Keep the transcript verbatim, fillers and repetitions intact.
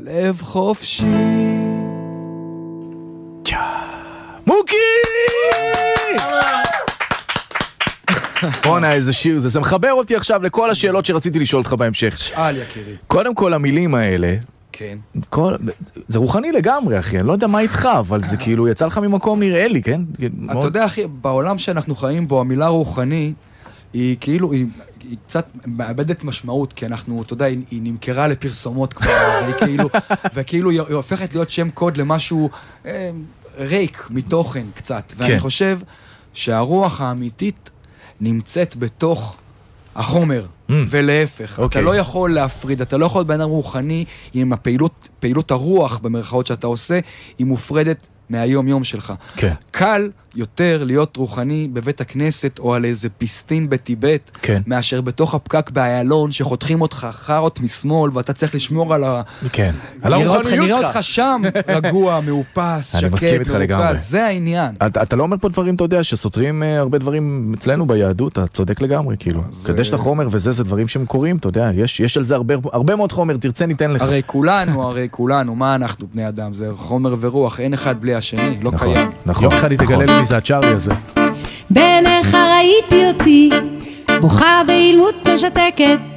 לב חופשי. מוקי! בואנה, איזה שיר זה. זה מחבר אותי עכשיו לכל השאלות שרציתי לשאול אותך בהמשך. שאל, יקירי. קודם כל, המילים האלה, כן. כל... זה רוחני לגמרי, אחי. אני לא יודע מה איתך, אבל זה כאילו יצא לך ממקום נראה לי, כן? אתה יודע, אחי, בעולם שאנחנו חיים בו, המילה רוחני, היא כאילו, היא, היא קצת מאבדת משמעות, כי אנחנו, אתה יודע, היא, היא נמכרה לפרסומות כבר, והיא כאילו, וכאילו היא הופכת להיות שם קוד למשהו אה, ריק מתוכן קצת. ואני כן. חושב שהרוח האמיתית נמצאת בתוך החומר, mm. ולהפך. Okay. אתה לא יכול להפריד, אתה לא יכול להיות בן אדם רוחני, אם הפעילות, פעילות הרוח במרכאות שאתה עושה, היא מופרדת מהיום יום שלך. כן. קל יותר להיות רוחני בבית הכנסת, או על איזה פיסטין בטיבט, כן. מאשר בתוך הפקק באיילון, שחותכים אותך חרות משמאל, ואתה צריך לשמור על ה... כן. על הרוחניות שלך. נראה אותך שם רגוע, מאופס, שקט, מרוכז. זה העניין. אתה, אתה לא אומר פה דברים, אתה יודע, שסותרים uh, הרבה דברים אצלנו ביהדות, אתה צודק לגמרי, כאילו. קדש את החומר וזה, זה דברים שהם קוראים, אתה יודע, יש, יש על זה הרבה, הרבה מאוד חומר, תרצה ניתן לך. הרי כולנו, הרי כולנו, מה אנחנו בני אדם? זה חומר ורוח, אין אחד בלי השני, לא נכון, קיים. נכון. יום אחד היא תגלה לי מי זה הצ'ארי הזה. בעיניך ראיתי אותי, בוכה באילמות משתקת.